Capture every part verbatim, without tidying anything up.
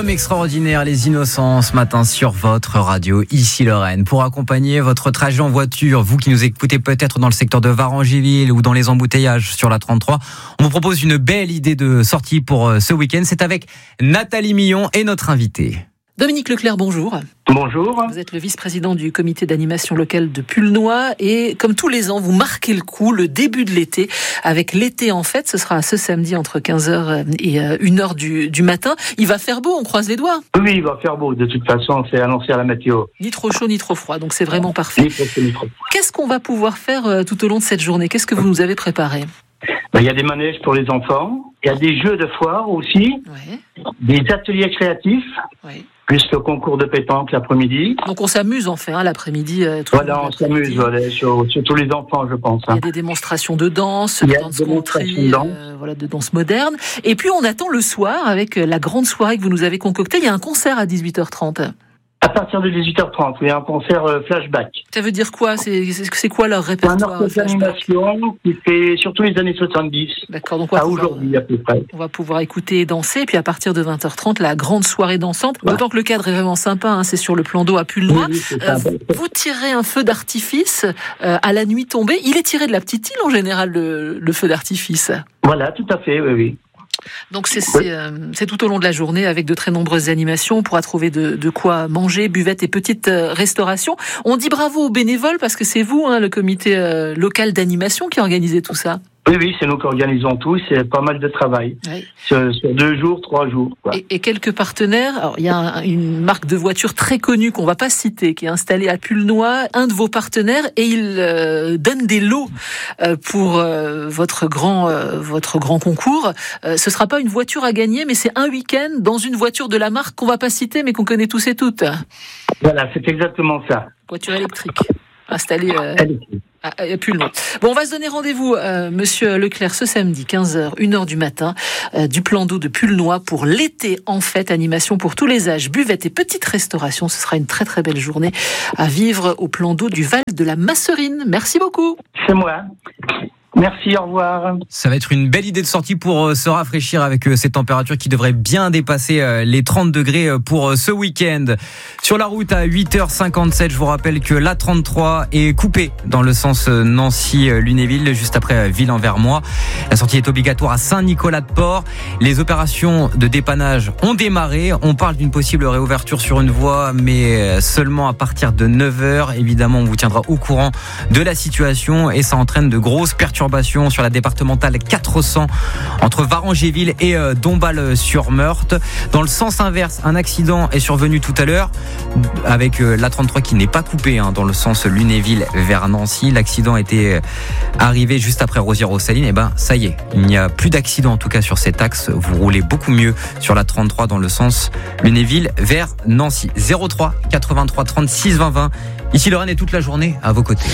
Homme extraordinaire, les innocents, ce matin sur votre radio, ici Lorraine. Pour accompagner votre trajet en voiture, vous qui nous écoutez peut-être dans le secteur de Varangéville ou dans les embouteillages sur la trente-trois, on vous propose une belle idée de sortie pour ce week-end. C'est avec Nathalie Millon et notre invitée. Dominique Leclerc, bonjour. Bonjour. Vous êtes le vice-président du comité d'animation locale de Pulnoy et comme tous les ans, vous marquez le coup, le début de l'été, avec l'été en fête. Ce sera ce samedi entre quinze heures et une heure du, du matin. Il va faire beau, on croise les doigts. Oui, il va faire beau. De toute façon, c'est annoncé à la météo. Ni trop chaud, ni trop froid, donc c'est vraiment parfait. Ni trop chaud, ni trop froid. Qu'est-ce qu'on va pouvoir faire tout au long de cette journée ? Qu'est-ce que vous nous avez préparé ? Ben, il y a des manèges pour les enfants. Il y a des jeux de foire aussi. Ouais. Des ateliers créatifs. Ouais. Plus le concours de pétanque l'après-midi. Donc on s'amuse en fait hein, l'après-midi. Euh, voilà, on s'amuse, voilà, sur, sur tous les enfants, je pense. Hein. Il y a des démonstrations de danse, Il y de a danse des démonstrations de danse. Euh, voilà, de danse moderne. Et puis on attend le soir avec la grande soirée que vous nous avez concoctée. Il y a un concert à dix-huit heures trente. À partir de dix-huit heures trente, il y a un concert euh, flashback. Ça veut dire quoi ? C'est, c'est quoi leur Un répertoire orchestre d'animation qui fait surtout les années soixante-dix. D'accord, donc on va à pouvoir, aujourd'hui à peu près. On va pouvoir écouter et danser. Et puis à partir de vingt heures trente, la grande soirée dansante. Ouais. D'autant que le cadre est vraiment sympa. Hein, c'est sur le plan d'eau à Pulnoy. Oui, oui, euh, vous, vous tirez un feu d'artifice euh, à la nuit tombée. Il est tiré de la petite île en général, le, le feu d'artifice. Voilà, tout à fait, oui, oui. Donc c'est, c'est, euh, c'est tout au long de la journée avec de très nombreuses animations. On pourra trouver de, de quoi manger, buvette et petite euh, restauration. On dit bravo aux bénévoles parce que c'est vous, hein, le comité euh, local d'animation qui a organisé tout ça. Oui, oui, c'est nous qui organisons tout. C'est pas mal de travail. Oui. Sur, sur deux jours, trois jours. Quoi. Et, et quelques partenaires. Alors, il y a un, une marque de voiture très connue qu'on va pas citer, qui est installée à Pulnoy. Un de vos partenaires et il euh, donne des lots euh, pour euh, votre grand euh, votre grand concours. Euh, ce sera pas une voiture à gagner, mais c'est un week-end dans une voiture de la marque qu'on va pas citer, mais qu'on connaît tous et toutes. Voilà, c'est exactement ça. Voiture électrique installée. Euh... Ah, Pulnoy. Bon, on va se donner rendez-vous, euh, Monsieur Leclerc, ce samedi, quinze heures, une heure du matin, euh, du plan d'eau de Pulnoy pour l'été en fête, animation pour tous les âges, buvette et petite restauration. Ce sera une très très belle journée à vivre au plan d'eau du Val de la Masserine. Merci beaucoup. C'est moi. Merci, au revoir. Ça va être une belle idée de sortie pour se rafraîchir avec ces températures qui devraient bien dépasser les trente degrés pour ce week-end. Sur la route à huit heures cinquante-sept, je vous rappelle que l'A trente-trois est coupée dans le sens Nancy-Lunéville, juste après Ville-en-Vermois. La sortie est obligatoire à Saint-Nicolas-de-Port. Les opérations de dépannage ont démarré. On parle d'une possible réouverture sur une voie, mais seulement à partir de neuf heures. Évidemment, on vous tiendra au courant de la situation et ça entraîne de grosses perturbations sur la départementale quatre cents entre Varangéville et Dombasle-sur-Meurthe. Dans le sens inverse, un accident est survenu tout à l'heure avec l'A trente-trois qui n'est pas coupée hein, dans le sens Lunéville vers Nancy. L'accident était arrivé juste après Rosières-aux-Salines. Et ben ça y est, il n'y a plus d'accident en tout cas sur cet axe. Vous roulez beaucoup mieux sur la trente-trois dans le sens Lunéville vers Nancy. zéro trois quatre-vingt-trois trente-six vingt vingt. Ici Lorraine est toute la journée à vos côtés.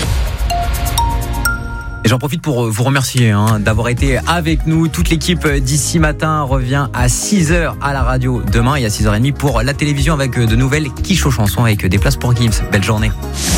Et j'en profite pour vous remercier hein, d'avoir été avec nous. Toute l'équipe d'ici matin revient à six heures à la radio demain et à six heures trente pour la télévision avec de nouvelles quiches aux chansons avec des places pour Gims. Belle journée.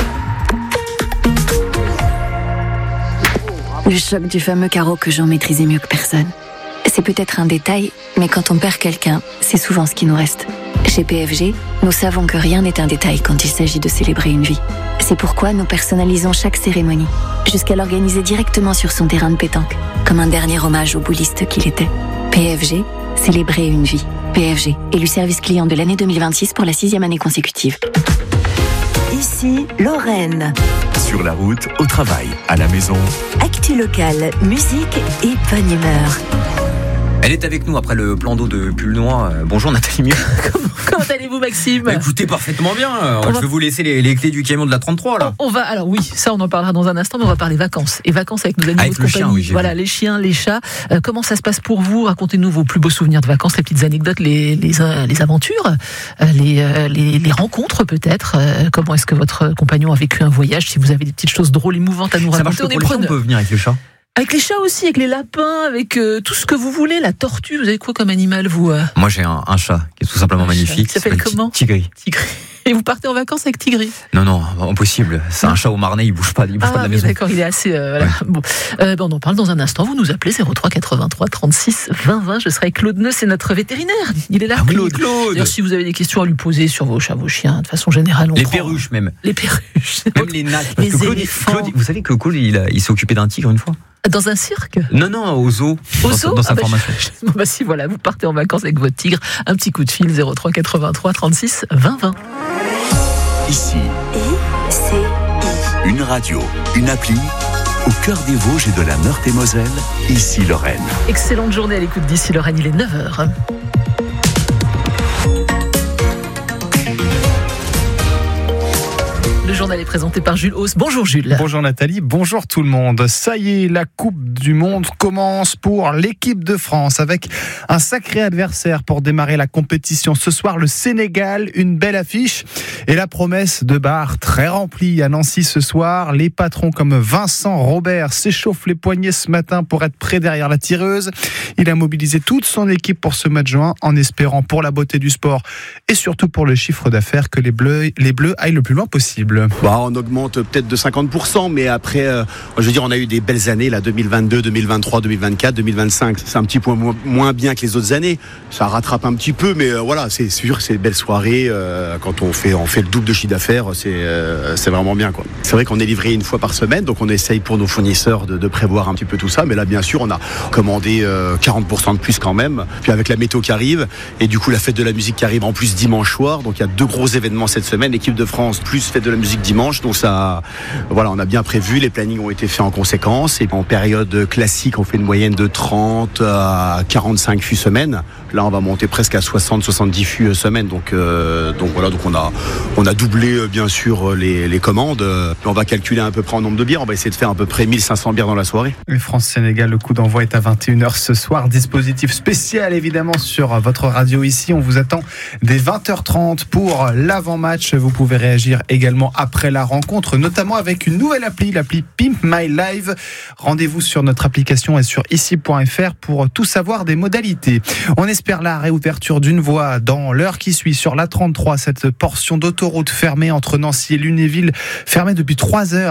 Le choc du fameux carreau que Jean maîtrisait mieux que personne. C'est peut-être un détail, mais quand on perd quelqu'un, c'est souvent ce qui nous reste. Chez P F G, nous savons que rien n'est un détail quand il s'agit de célébrer une vie. C'est pourquoi nous personnalisons chaque cérémonie, jusqu'à l'organiser directement sur son terrain de pétanque, comme un dernier hommage au bouliste qu'il était. P F G, célébrer une vie. P F G, élu service client de l'année deux mille vingt-six pour la sixième année consécutive. Ici, Lorraine. Sur la route, au travail, à la maison. Actu locale, musique et bonne humeur. Elle est avec nous après le plan d'eau de Pulnoy. Bonjour Nathalie Millon. Comment allez-vous Maxime ? Bah, écoutez, parfaitement bien. On Je va... vais vous laisser les, les clés du camion de la trente-trois là. On, on va, alors oui, ça on en parlera dans un instant, mais on va parler vacances. Et vacances avec nos animaux avec de compagnie. Chien, oui, voilà, vu. Les chiens, les chats. Euh, comment ça se passe pour vous ? Racontez-nous vos plus beaux souvenirs de vacances, les petites anecdotes, les, les, euh, les aventures, euh, les, euh, les, les rencontres peut-être. Euh, comment est-ce que votre compagnon a vécu un voyage ? Si vous avez des petites choses drôles, émouvantes à nous ça raconter, on est preneurs. On peut venir avec le chat. Avec les chats aussi, avec les lapins, avec euh, tout ce que vous voulez, la tortue. Vous avez quoi comme animal, vous euh Moi, j'ai un, un chat qui est tout simplement un magnifique. Chat. Il s'appelle comment ? Tigri. Tigri. Et vous partez en vacances avec Tigri? Non, non, impossible. C'est non. un chat au Marnais, il bouge pas, il bouge ah, pas de la maison. D'accord, il est assez. Euh, voilà. ouais. Bon, euh, ben on en parle dans un instant. Vous nous appelez zéro trois quatre-vingt-trois trente-six vingt vingt. Je serai avec Claude Neu, c'est notre vétérinaire. Il est là. Ah, Claude, Claude. D'ailleurs, si vous avez des questions à lui poser sur vos chats, vos chiens, de façon générale, on les prend... perruches même. Les perruches. Même les nattes. Les Claude, éléphants. Claude, vous savez que Claude, il, a, il s'est occupé d'un tigre une fois. Dans un cirque? Non, non, au zoo. Au dans, zoo dans sa ah bah, formation. Je... Bah si, voilà, vous partez en vacances avec votre tigre. Un petit coup de fil, zéro trois quatre-vingt-trois trente-six vingt vingt. Ici. I C I. Une radio, une appli. Au cœur des Vosges et de la Meurthe-et-Moselle, ici Lorraine. Excellente journée à l'écoute d'ici Lorraine, il est neuf heures. Le journal est présenté par Jules Hauss. Bonjour Jules. Bonjour Nathalie, bonjour tout le monde. Ça y est, la Coupe du Monde commence pour l'équipe de France avec un sacré adversaire pour démarrer la compétition. Ce soir, le Sénégal, une belle affiche et la promesse de bar très remplie à Nancy ce soir. Les patrons comme Vincent Robert s'échauffent les poignets ce matin pour être prêt derrière la tireuse. Il a mobilisé toute son équipe pour ce match juin en espérant pour la beauté du sport et surtout pour le chiffre d'affaires que les Bleus, les Bleus aillent le plus loin possible. Bah, on augmente peut-être de cinquante pour cent, mais après, euh, je veux dire, on a eu des belles années, là, deux mille vingt-deux, deux mille vingt-trois, deux mille vingt-quatre, deux mille vingt-cinq. C'est un petit peu moins, moins bien que les autres années. Ça rattrape un petit peu, mais euh, voilà, c'est sûr, c'est une belle soirée. Euh, quand on fait, on fait le double de chiffre d'affaires, c'est, euh, c'est vraiment bien, quoi. C'est vrai qu'on est livré une fois par semaine, donc on essaye pour nos fournisseurs de, de prévoir un petit peu tout ça. Mais là, bien sûr, on a commandé euh, quarante pour cent de plus quand même. Puis avec la météo qui arrive, et du coup, la fête de la musique qui arrive en plus dimanche soir. Donc il y a deux gros événements cette semaine. L'équipe de France plus fête de la musique dimanche. Donc ça, voilà, on a bien prévu, les plannings ont été faits en conséquence. Et en période classique, on fait une moyenne de trente à quarante-cinq fûts semaine. Là, on va monter presque à soixante à soixante-dix fûts semaine. Donc, euh, donc voilà, donc on a, on a doublé bien sûr les, les commandes. On va calculer à peu près en nombre de bières. On va essayer de faire à peu près mille cinq cents bières dans la soirée. Et France-Sénégal, le coup d'envoi est à vingt et une heures ce soir. Dispositif spécial évidemment sur votre radio ici. On vous attend dès vingt heures trente pour l'avant-match. Vous pouvez réagir également après la rencontre, notamment avec une nouvelle appli, l'appli Pimp My Live. Rendez-vous sur notre application et sur ici point f r pour tout savoir des modalités. On espère la réouverture d'une voie dans l'heure qui suit sur l'A trente-trois, cette portion d'autoroute fermée entre Nancy et Lunéville, fermée depuis trois heures.